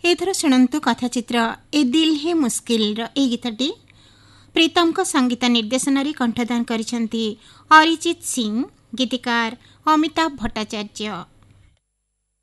एथर शुणु कथाचित्र ए दिल है मुस्किल ए गीतटी प्रीतम को संगीत निर्देशन कंठदान करिसेंती अरिजीत सिंह, गीतिकार अमिताभ भट्टाचार्य।